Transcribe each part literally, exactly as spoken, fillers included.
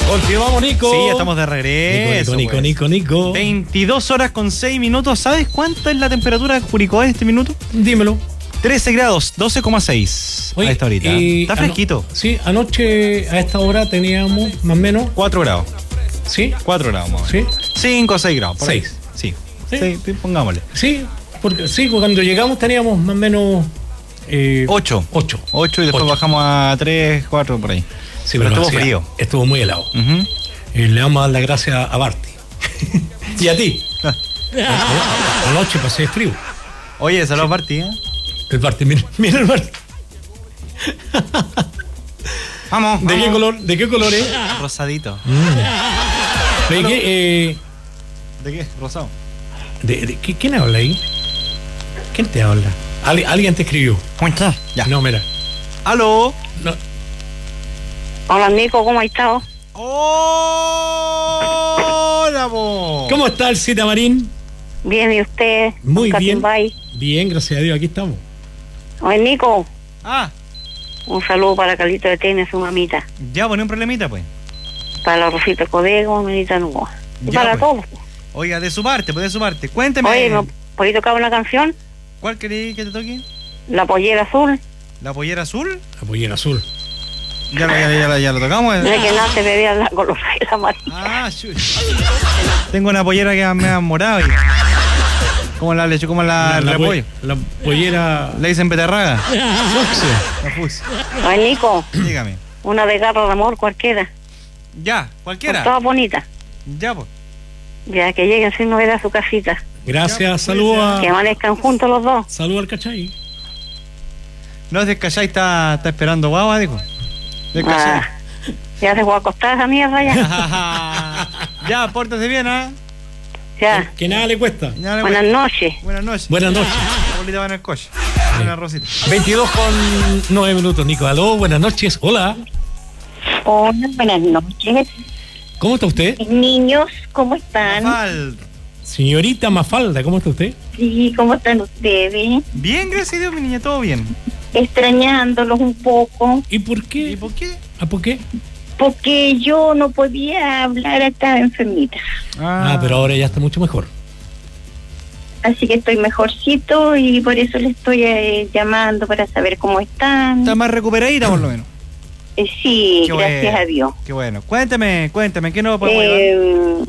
Continuamos, Nico. Sí, estamos de regreso. Nico, Nico, pues. Nico, Nico, Nico. veintidós horas con seis minutos. ¿Sabes cuánta es la temperatura de Curicó en este minuto? Dímelo. trece grados, doce coma seis a esta horita. Eh, Está fresquito. Ano- sí, anoche a esta hora teníamos más o menos. cuatro grados. ¿Sí? cuatro grados más o ¿Sí? menos. cinco o seis grados. Por ahí. seis. Sí. ¿Sí? Sí, sí, pongámosle. Sí, porque sí, cuando llegamos teníamos más o menos. Eh, ocho. ocho. ocho y después Ocho. bajamos a tres, cuatro por ahí. Sí, pero estuvo hacía- frío. Estuvo muy helado. Ujú. Eh, le vamos a dar las gracias a Barty. Y a ti. Anoche pasé frío. Oye, saludos, Martí. ¿eh? El Barty, mira, mira el Barty. Vamos. ¿De vamos. qué color? ¿De qué color es? Rosadito. ¿De qué? Eh, ¿De qué? Rosado. de, de- ¿qué- ¿Quién habla ahí? ¿Quién te habla? ¿Al- ¿Alguien te escribió? ¿Cómo estás? Ya. No, mira. ¿Aló? No. Hola, Nico, ¿cómo has estado? Hola, vos. ¿Cómo está el Cita Marín? Bien, ¿y usted? Muy Don bien. Catimbay. Bien, gracias a Dios, aquí estamos. Oye, Nico, Ah, un saludo para Carlito de Tena, su mamita. ya, poné un problemita, pues. Para la Rosita Codego, mamita Nueva. Y Ya, para pues. todos. Oiga, de su parte, pues de su parte. Cuénteme. Oye, ¿me podéis tocar una canción? ¿Cuál queréis que te toque? La pollera azul. ¿La pollera azul? La pollera azul. Ya lo, ya, ya, ya lo tocamos. eh. Mira que nace bebía la colorada amarilla. Ah, chuch. Tengo una pollera que me ha morado. oiga. Como la leche, como la, la, repollo. la pollera. Le dicen beterraga. Fucsia. La fucsia. Oye, Nico, Dígame. una de garra de amor cualquiera. Ya, Con cualquiera. todas bonitas. Ya, pues. Ya que lleguen sin novedad a su casita. Gracias, saludos Que a. amanezcan juntos los dos. Saludos al Cachai. No, es que está, está esperando guagua, dijo. Del Ah, ya se fue a acostar esa mierda ya. Ya, pórtese bien, ¿ah? Ya. Que nada le cuesta. Ya le Buenas voy. noches. Buenas noches. Buenas noches. Abuelita va en el coche. Buenas Rosita. veintidós con nueve minutos, Nico. Aló, buenas noches. Hola. Hola, buenas noches. ¿Cómo está usted? Niños, ¿cómo están? Mafalda. Señorita Mafalda, ¿cómo está usted? Sí, ¿cómo están ustedes? Bien, gracias a Dios, mi niña, todo bien. Extrañándolos un poco, ¿Y por qué? ¿Y por qué? ¿Ah, por qué? porque yo no podía hablar, estaba enfermita. Ah, pero ahora ya está mucho mejor. Así que estoy mejorcito y por eso le estoy eh, llamando para saber cómo están. Está más recuperadita, por lo menos. Eh, sí, Qué gracias bueno, a Dios. Qué bueno. Cuéntame, cuéntame, ¿qué no podemos ayudar? Eh,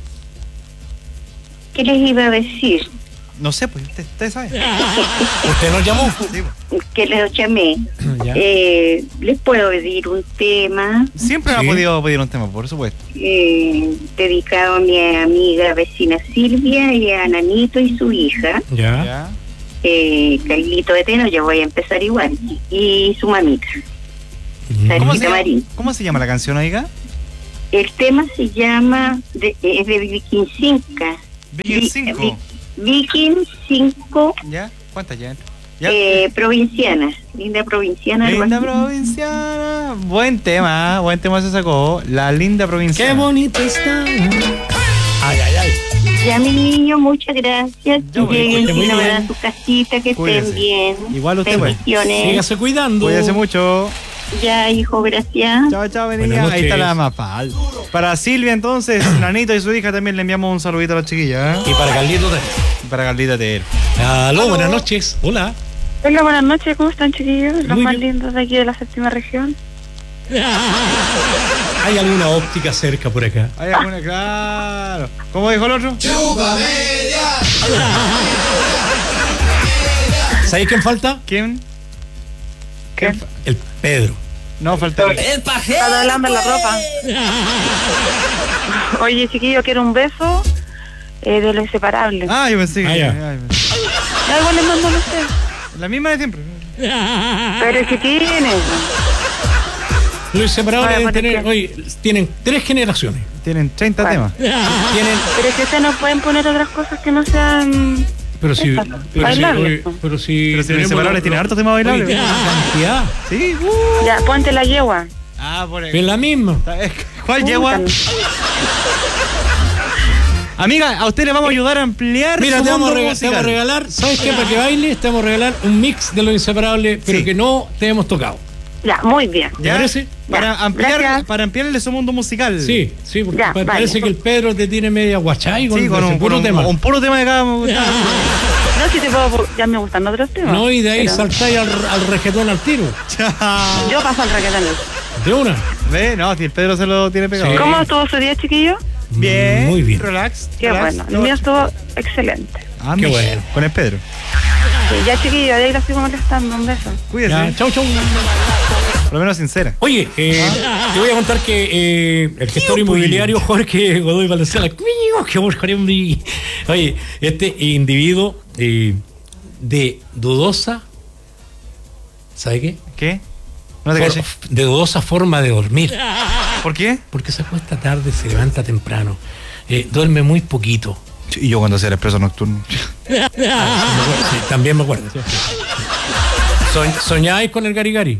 ¿Qué les iba a decir? No sé, pues usted, usted sabe. ¿Usted nos llamó? Sí, pues. Que les llamé. Ya. Eh, les puedo pedir un tema Siempre me Sí. ha podido pedir un tema, por supuesto. eh, dedicado a mi amiga vecina Silvia y a Nanito y su hija, Ya. Ya. eh, Carlito de Teno, yo voy a empezar igual, y su mamita, Mm. ¿Cómo se, Sarita llama, Marín. ¿Cómo se llama la canción, oiga? El tema se llama, de, es de Viking cinco. Viking cinco. Viking cinco, ¿Ya? ¿Cuántas ya? ¿Ya? eh, provincianas, linda provinciana. algo Linda así. provinciana. Buen tema, buen tema se sacó. La linda provinciana. Qué bonito está. Ay, ay, ay. Ya, mi niño, muchas gracias. Yo voy, Lleguen esté muy sin novedad bien. a su casita, que Cuídese. estén bien. Igual usted, pues. Bendiciones. Sígase cuidando. Cuídese mucho. Ya, hijo, gracias. Chao, chao, Buenas bendiga. Ahí está noches. la Mafal. Para Silvia, entonces, Nanito y su hija también le enviamos un saludito a la chiquilla. ¿eh? Y para Carlito también. Y para Carlita Ter. Aló, buenas noches. Hola. Hola, buenas noches, ¿cómo están, chiquillos? Los Muy más bien. lindos de aquí de la séptima región. ¿Hay alguna óptica cerca por acá? Hay alguna, claro. ¿Cómo dijo el otro? ¿Sabéis quién falta? ¿Quién? ¿Qué? El Pedro. No, falta. Está doblando la ropa. Oye, chiquillo, quiero un beso eh, de lo inseparable. Ah, yo pensé que. Ah, ya. ay, pensé- Ya, igual les mando a usted. La misma de siempre. Pero si tiene. Los inseparables Vaya, deben tener, ¿por oye, tienen tres generaciones. Tienen treinta Bueno. temas. Tienen, Pero si ustedes no pueden poner otras cosas que no sean. pero si, Esa, pero si, bailable, oye, pues. pero si, Pero si los tenemos inseparables lo- tienen lo- hartos temas bailables. oye, tienen cantidad. Sí, uh. Ya, ponte la yegua. Ah, por ahí. Es la misma. ¿Cuál yegua? Amiga, a usted le vamos a ayudar a ampliar. Mira, su te vamos, a mundo regalar, te vamos a musical. regalar, ¿sabes qué? Para que baile, te vamos a regalar un mix de los inseparables, pero Sí. que no te hemos tocado. Ya, muy bien. ¿Te ¿Ya? parece? Para Ya, ampliar, gracias. para ampliarle su mundo musical. Sí, sí, porque Ya, pa- vale. parece que el Pedro te tiene media guachay con, Sí, con ese un, puro con un- tema. un puro tema de cada. No, si te puedo, ya me gustan otros temas. No, y de ahí pero saltáis al, al reggaetón al tiro. Yo paso al reggaetón. De una. ¿Ve? No, si el Pedro se lo tiene pegado. Sí. ¿Cómo estuvo su día, chiquillo? Bien. Muy bien. Relax. Qué relax. bueno. El mío estuvo excelente. Ah, Qué mira, bueno. Con el Pedro. Sí, ya, chiquillo, de ahí lo sigo molestando. Un beso. Cuídese. Ya, chau, chau. Por lo menos sincera. Oye, eh, te voy a contar que eh, el gestor inmobiliario Jorge Godoy Valenzuela, que Jorge, oye, este individuo eh, de dudosa, ¿sabe qué? ¿Qué? No te For- caché. de dudosa forma de dormir, ¿Por qué? porque se acuesta tarde, se levanta temprano, eh, duerme muy poquito. Y yo cuando hacía el expreso nocturno. Sí, también me acuerdo. Soñ- ¿Soñáis con el Gari Gari?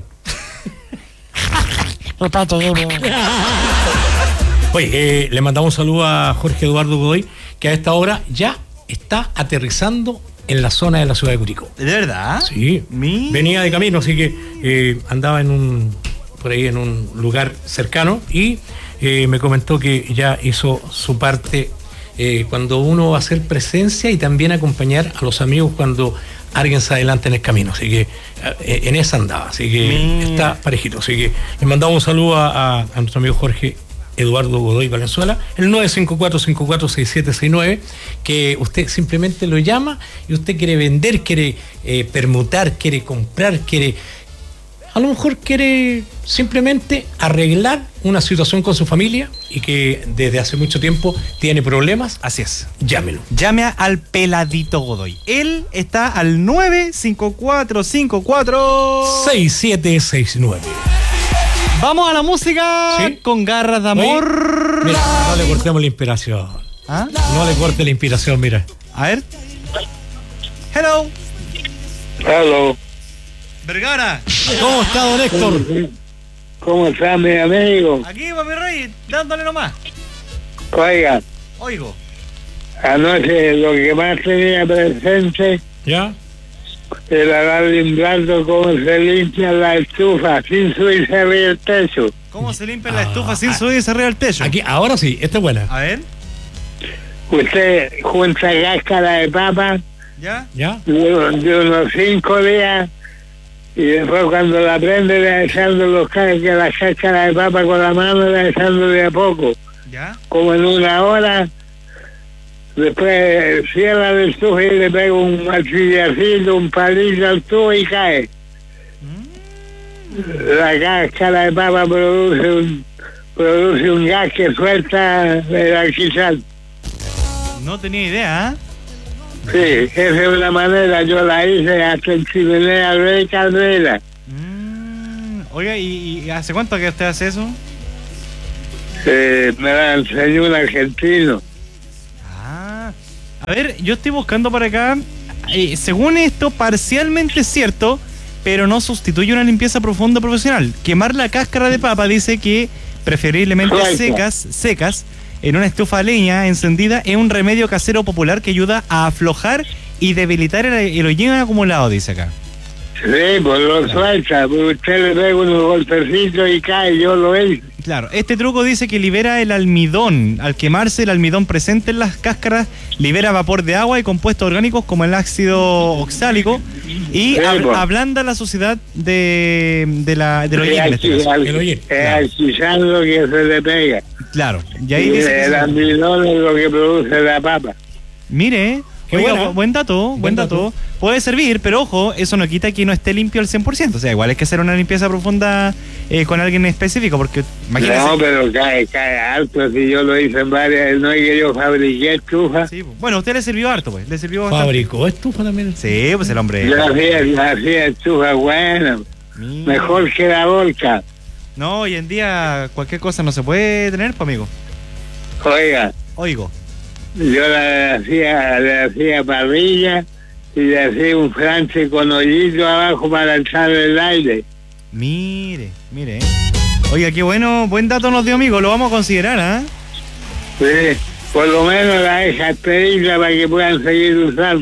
Oye, eh, le mandamos un saludo a Jorge Eduardo Godoy, que a esta hora ya está aterrizando en la zona de la ciudad de Curicó. ¿De verdad? Sí, Mi- venía de camino, así que eh, andaba en un por ahí en un lugar cercano y eh, me comentó que ya hizo su parte eh, cuando uno va a hacer presencia y también acompañar a los amigos cuando alguien se adelanta en el camino, así que eh, en esa andaba, así que Mi- está parejito, así que le mandamos un saludo a, a, a nuestro amigo Jorge Eduardo Godoy Valenzuela, el nueve cinco cuatro cinco cuatro seis siete seis nueve, que usted simplemente lo llama y usted quiere vender, quiere eh, permutar, quiere comprar, quiere, a lo mejor quiere simplemente arreglar una situación con su familia y que desde hace mucho tiempo tiene problemas, Así es. llámelo. Llame al Peladito Godoy. Él está al nueve cinco cuatro cinco cuatro seis siete seis nueve. Vamos a la música ¿Sí? con garras de amor. Mira, no le cortemos la inspiración. ¿Ah? No le corte la inspiración, mira. A ver. Hello. Hello. Vergara. ¿Cómo está, don Héctor? ¿Cómo está mi amigo? Aquí, papi rey, dándole nomás. Oiga, Oigo. anoche lo que más tenía presente ¿Ya? era darle un rato cómo se limpia la estufa sin subirse arriba el techo. ¿Cómo se limpia la Ah, estufa sin ah. subirse arriba del techo? Aquí, ahora sí, esta es buena. A ver. Usted junta cáscara de papa ¿Ya? ¿Ya? de unos, de unos cinco días y después cuando la prende le va echando los ca- que la cáscara de papa con la mano le va echando de a poco, ¿Ya? como en una hora. Después cierra el estufa y le pega un martillacito, un palillo al tubo y cae. La cáscara de papa produce un, produce un gas que suelta el alquitrán. No tenía idea, ¿ah? Sí, esa es una manera, yo la hice hasta en chimenea de caldera. Mm, oiga, ¿y, y hace cuánto que usted hace eso? Eh, me la enseñó un argentino. Ah. A ver, yo estoy buscando por acá. eh, según esto, parcialmente es cierto, pero no sustituye una limpieza profunda profesional. Quemar la cáscara de papa dice que preferiblemente Suelta. secas, secas, en una estufa a leña encendida, es un remedio casero popular que ayuda a aflojar y debilitar el, el hollín acumulado, dice acá. Sí, pues lo suelta, pues usted le pega unos golpecitos y cae, yo lo hice. Claro, este truco dice que libera el almidón. Al quemarse el almidón presente en las cáscaras, libera vapor de agua y compuestos orgánicos como el ácido oxálico y Sí, ab- pues. ablanda la suciedad de, de la, del hollín. Es en este caso. El hollín, claro. alquizando que se le pega. Claro, y ahí Y dice que el se- almidón es lo que produce la papa. mire, Qué oiga, buena. bu- buen dato, buen, Buen dato. dato. Puede servir, pero ojo, eso no quita que no esté limpio al cien por ciento. O sea, igual hay que hacer una limpieza profunda eh, con alguien específico, porque imagínese. No, pero cae, cae alto, si yo lo hice en varias, no es que yo fabriqué estufa. Sí, pues. Bueno, a usted le sirvió harto, pues. Le sirvió bastante. Fabricó estufa también. Sí, pues el hombre. Yo hacía, yo hacía estufa buena, Mira. mejor que la volca. No, hoy en día cualquier cosa no se puede tener, pues, amigo. Oiga, Oigo. yo le hacía, le hacía parrilla y le hacía un franche con hoyito abajo para echar el aire. Mire, mire. eh. Oiga, qué bueno, buen dato nos dio, amigo. Lo vamos a considerar, ¿ah? Sí, por lo menos la deja experiencia para que puedan seguir usando.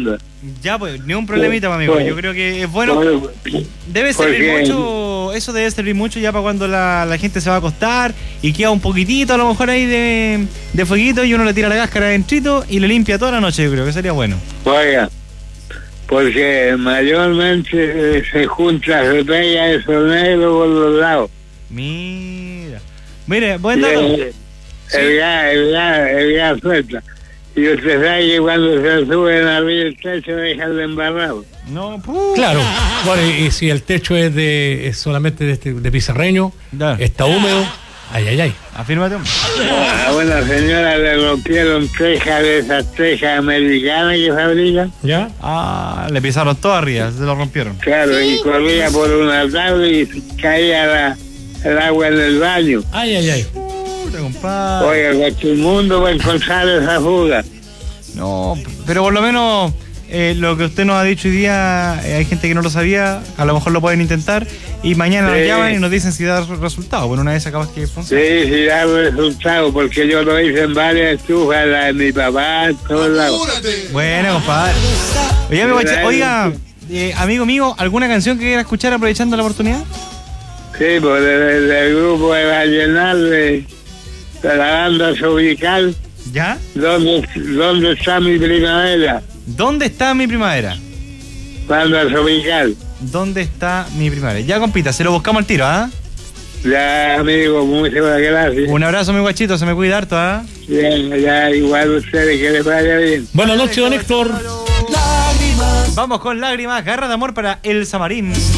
Ya, pues, ni un problemita, pues, amigo. Bueno. Yo creo que es bueno. Bueno, Debe servir porque- mucho, eso debe servir mucho ya para cuando la, la gente se va a acostar y queda un poquitito a lo mejor ahí de, de fueguito y uno le tira la cáscara adentrito y le limpia toda la noche, yo creo que sería bueno. oiga, porque mayormente eh, se junta, se pega eso negro por los lados. Mira. Mire, buen Y dato. el, el gas, el gas, el gas suelta. Y usted sabe que cuando se suben arriba el techo dejan de embarrado. No, puh. Claro, bueno, y, y si el techo es de es solamente de, este, de pizarreño, Ya. está húmedo, ay, ay, ay. Afírmate. hombre. A una señora le rompieron tejas de esas tejas americanas que fabrican. ¿Ya? Ah, le pisaron todo arriba, se lo rompieron. Claro, y corría por una tabla y caía la, el agua en el baño. Ay, ay, ay. Puta, compadre. Oiga, que el mundo va a encontrar esa fuga. No, pero por lo menos eh, lo que usted nos ha dicho hoy día, eh, hay gente que no lo sabía, a lo mejor lo pueden intentar y mañana Sí. nos llaman y nos dicen si da resultado. Bueno, una vez acabas que funciona. Sí, sí, da resultado, porque yo lo hice en varias estufas, la de mi papá, en todos lados. Buena, compadre. Oiga, amigo, Guachi- oiga eh, amigo mío, ¿alguna canción que quiera escuchar aprovechando la oportunidad? Sí, pues del, del grupo de Vallenal, de, de la banda Sobical, ¿Ya? ¿dónde, ¿dónde está mi primavera? ¿Dónde está mi primavera? Banda Sobical. ¿Dónde está mi primavera? Ya, compita, se lo buscamos al tiro, ¿ah? Ya, amigo, muchas gracias. Un abrazo, mi guachito, se me cuida harto, ¿ah? Ya, ya, igual ustedes, que les vaya bien. Buenas noches, don Héctor. Vamos con lágrimas, garra de amor para El Samarín.